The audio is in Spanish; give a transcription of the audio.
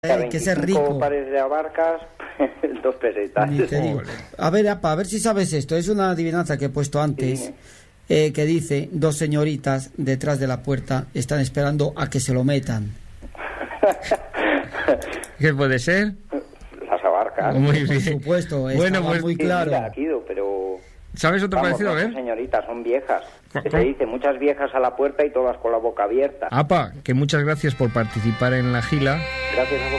Hay que ser rico. Pares de abarcas, 2 pesetas. Ni te digo. A ver, apa, a ver si sabes esto. Es una adivinanza que he puesto antes, que dice: 2 señoritas detrás de la puerta están esperando a que se lo metan. ¿Qué puede ser? Las abarcas. Muy bien. Por supuesto, Bueno, pues muy claro. Mira, Kido, pero... ¿Sabes otro Vamos, parecido? A no ver. son señoritas, son viejas. ¿Cómo? Se dice muchas viejas a la puerta y todas con la boca abierta. Apa, que muchas gracias por participar en la gila. Gracias a vosotros.